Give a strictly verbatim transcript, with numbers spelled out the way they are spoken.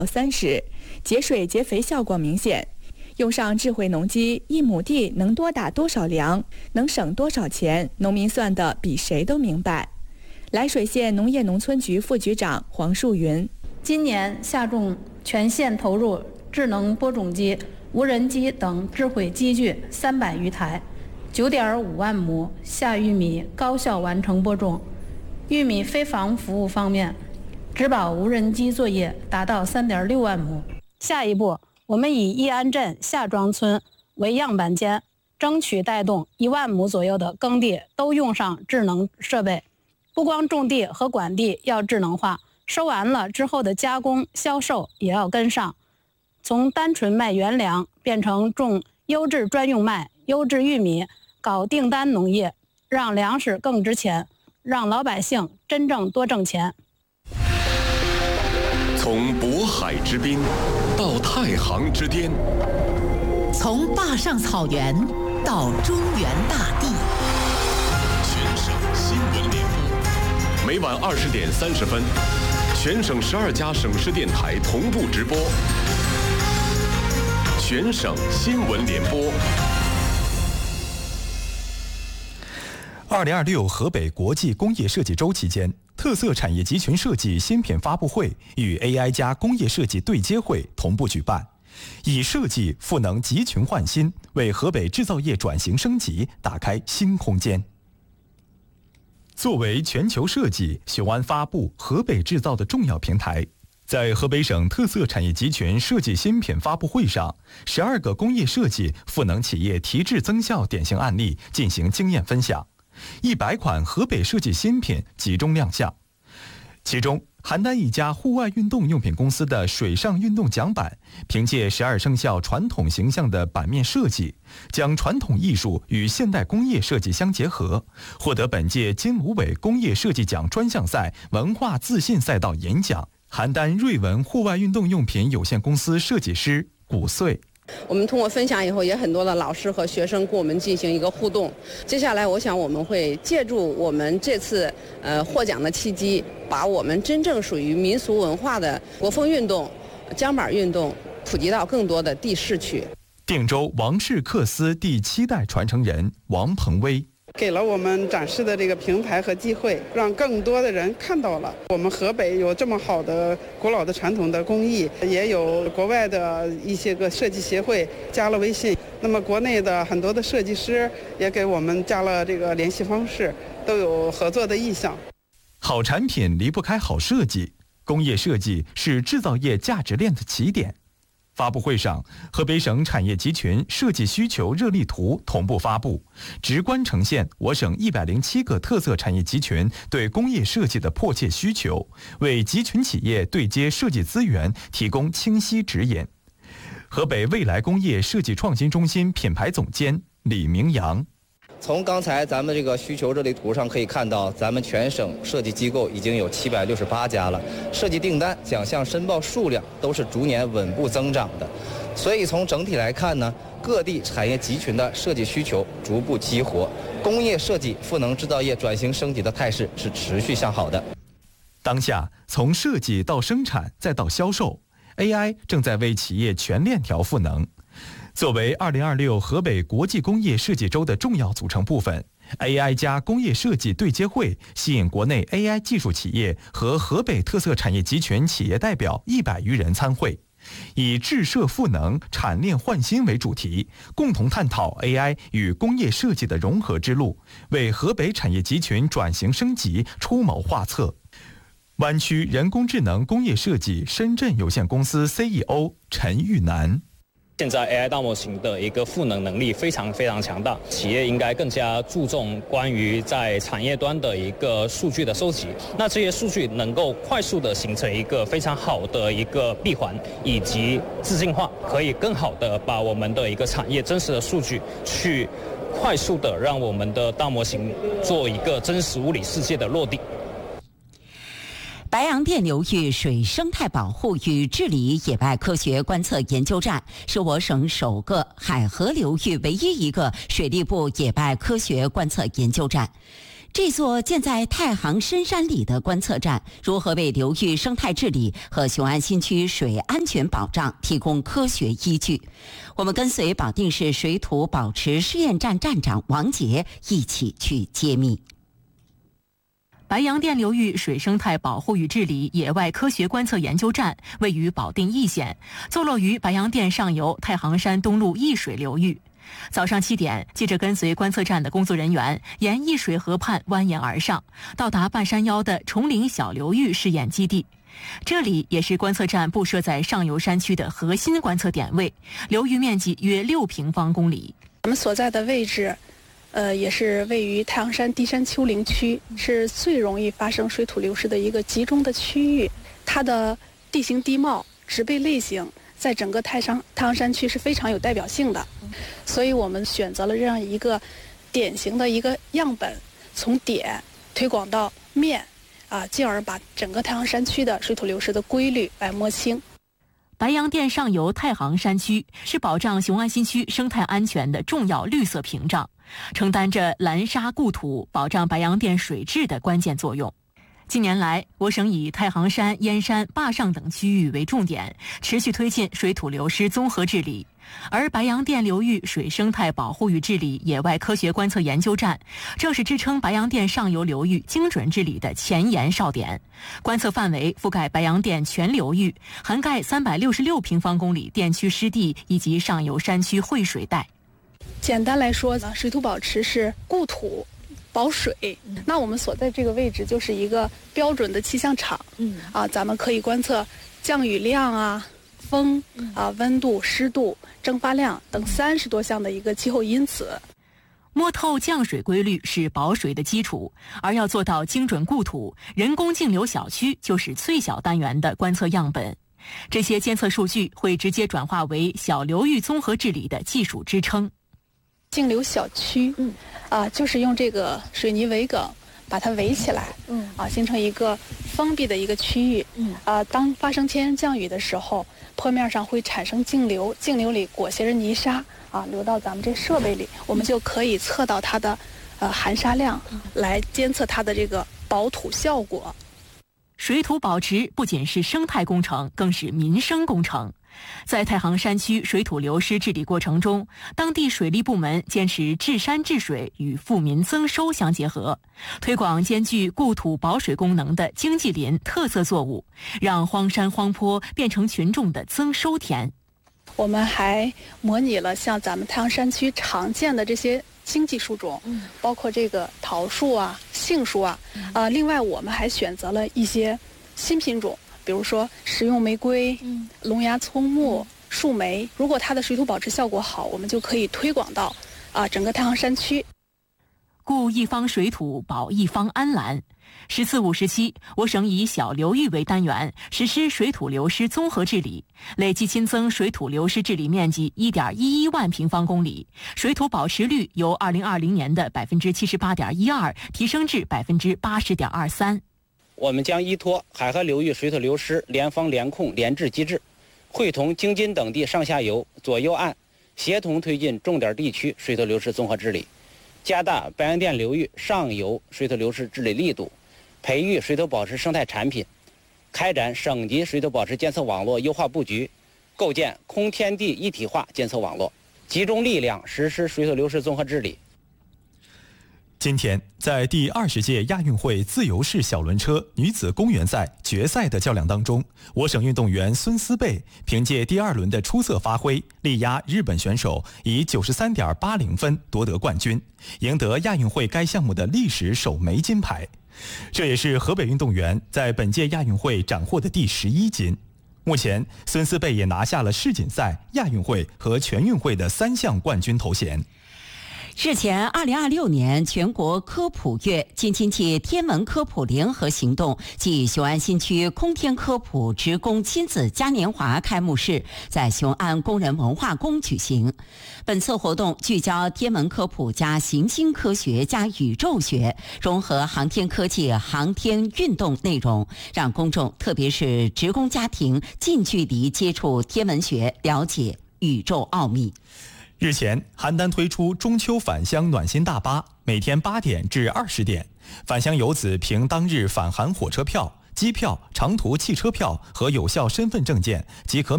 三十，节水节肥效果明显。用上智慧农机，一亩地能多打多少粮，能省多少钱，农民算得比谁都明白。涞水县农业农村局副局长黄树云： 今年夏种全县投入智能播种机、无人机等智慧机具三百余台，九点五万亩夏玉米高效完成播种。玉米飞防服务方面，植保无人机作业达到三点六万亩。下一步，我们以义安镇夏庄村为样板间，争取带动一万亩左右的耕地都用上智能设备。不光种地和管地要智能化，收完了之后的加工销售也要跟上。从单纯卖原粮变成种优质专用麦、优质玉米，搞订单农业，让粮食更值钱，让老百姓真正多挣钱。 从渤海之滨到太行之巅， 从坝上草原到中原大地， 全省新闻联播，每晚二十点三十分，全省十二家省市电台同步直播。全省新闻联播。 二零二六河北国际工业设计周期间，特色产业集群设计新品发布会与 A I 加工业设计对接会同步举办，以设计赋能集群焕新，为河北制造业转型升级打开新空间。作为全球设计雄安发布河北制造的重要平台，在河北省特色产业集群设计新品发布会上，十二个工业设计赋能企业提质增效典型案例进行经验分享。一百款河北设计新品集中亮相，其中邯郸一家户外运动用品公司的水上运动桨板，凭借十二生肖传统形象的版面设计，将传统艺术与现代工业设计相结合，获得本届金芦苇工业设计奖专项赛文化自信赛道银奖。邯郸瑞文户外运动用品有限公司设计师古穗。 我们通过分享以后，也很多的老师和学生跟我们进行一个互动。接下来，我想我们会借助我们这次呃获奖的契机，把我们真正属于民俗文化的国风运动、桨板运动普及到更多的地市区。 定州王氏克斯第七代传承人王鹏威。 给了我们展示的这个平台和机会，让更多的人看到了我们河北有这么好的古老的传统的工艺，也有国外的一些个设计协会加了微信，那么国内的很多的设计师也给我们加了这个联系方式，都有合作的意向。 好产品离不开好设计，工业设计是制造业价值链的起点。发布会上，河北省产业集群设计需求热力图同步发布，直观呈现我省一百零七个特色产业集群对工业设计的迫切需求，为集群企业对接设计资源提供清晰指引。河北未来工业设计创新中心品牌总监李明阳。 从刚才咱们这个需求热力图上可以看到，咱们全省设计机构已经有七百六十八家了，设计订单、奖项申报数量都是逐年稳步增长的。所以从整体来看呢，各地产业集群的设计需求逐步激活，工业设计赋能制造业转型升级的态势是持续向好的。 当下，从设计到生产再到销售 ，A I 正在为企业全链条赋能。作为二零二六河北国际工业设计周的重要组成部分 ，A I 加工业设计对接会吸引国内 A I 技术企业和河北特色产业集群企业代表一百余人参会，以智设赋能、产链焕新为主题，共同探讨 A I 与工业设计的融合之路，为河北产业集群转型升级出谋划策。湾区人工智能工业设计深圳有限公司 C E O 陈玉楠。 现在 A I 大模型的一个赋能能力非常非常强大，企业应该更加注重关于在产业端的一个数据的收集。那这些数据能够快速的形成一个非常好的一个闭环以及自净化，可以更好的把我们的一个产业真实的数据去快速的让我们的大模型做一个真实物理世界的落地。 白洋淀流域水生态保护与治理野外科学观测研究站是我省首个海河流域唯一一个水利部野外科学观测研究站。 这座建在太行深山里的观测站，如何为流域生态治理和雄安新区水安全保障提供科学依据？我们跟随保定市水土保持试验站站长王杰一起去揭秘。 白洋淀流域水生态保护与治理野外科学观测研究站位于保定易县，坐落于白洋淀上游太行山东路易水流域。早上七点，记者跟随观测站的工作人员沿易水河畔蜿蜒而上，到达半山腰的崇陵小流域试验基地。这里也是观测站布设在上游山区的核心观测点位，流域面积约六平方公里。 我们所在的位置，呃，也是位于太行山低山丘陵区，是最容易发生水土流失的一个集中的区域。它的地形地貌、植被类型，在整个太上太行山区是非常有代表性的，所以我们选择了这样一个典型的一个样本，从点推广到面，啊，进而把整个太行山区的水土流失的规律来摸清。 白洋淀上游太行山区是保障雄安新区生态安全的重要绿色屏障，承担着拦沙固土、保障白洋淀水质的关键作用。近年来，我省以太行山、燕山、坝上等区域为重点，持续推进水土流失综合治理。而白洋淀流域水生态保护与治理野外科学观测研究站，正是支撑白洋淀上游流域精准治理的前沿哨点。观测范围覆盖白洋淀全流域，涵盖三百六十六平方公里电区湿地以及上游山区汇水带。 简单来说呢，水土保持是固土保水，那我们所在这个位置就是一个标准的气象场，嗯啊，咱们可以观测降雨量啊、风啊、温度、湿度、蒸发量等三十多项的一个气候因子。 摸透降水规律是保水的基础，而要做到精准固土，人工径流小区就是最小单元的观测样本。这些监测数据会直接转化为小流域综合治理的技术支撑。 径流小区，嗯，啊，就是用这个水泥围梗把它围起来，嗯，啊，形成一个封闭的一个区域，嗯，啊，当发生天降雨的时候，坡面上会产生径流，径流里裹挟着泥沙，啊，流到咱们这设备里，我们就可以测到它的，呃，含沙量，来监测它的这个保土效果。 水土保持不仅是生态工程，更是民生工程。在太行山区水土流失治理过程中，当地水利部门坚持治山治水与富民增收相结合，推广兼具固土保水功能的经济林特色作物，让荒山荒坡变成群众的增收田。 我们还模拟了像咱们太行山区常见的这些经济树种，嗯，包括这个桃树啊、杏树啊，啊、呃，另外我们还选择了一些新品种。比如说食用玫瑰、嗯、龙牙葱木、树莓，如果它的水土保持效果好，我们就可以推广到啊、呃、整个太行山区。 固一方水土，保一方安澜。十四五时期，我省以小流域为单元，实施水土流失综合治理，累计新增水土流失治理面积一点一一万平方公里，水土保持率由二零二零年的百分之七十八点一二提升至百分之八十点二三。 我们将依托海河流域水土流失联防联控联治机制，会同京津等地上下游、左右岸，协同推进重点地区水土流失综合治理，加大白洋淀流域上游水土流失治理力度，培育水土保持生态产品，开展省级水土保持监测网络优化布局，构建空天地一体化监测网络，集中力量实施水土流失综合治理。 今天，在第二十届亚运会自由式小轮车女子公园赛决赛的较量当中，我省运动员孙思贝凭借第二轮的出色发挥，力压日本选手，以九十三点八零分夺得冠军，赢得亚运会该项目的历史首枚金牌。这也是河北运动员在本届亚运会斩获的第十一金。目前，孙思贝也拿下了世锦赛、亚运会和全运会的三项冠军头衔。 日前，二零二六年全国科普月京津冀天文科普联合行动暨雄安新区空天科普职工亲子嘉年华开幕式在雄安工人文化宫举行。本次活动聚焦天文科普加行星科学加宇宙学，融合航天科技、航天运动内容，让公众特别是职工家庭近距离接触天文学，了解宇宙奥秘。 日前，邯郸推出中秋返乡暖心大巴，每天八点至二十点， 返乡游子凭当日返韩火车票、机票、长途汽车票和有效身份证件即可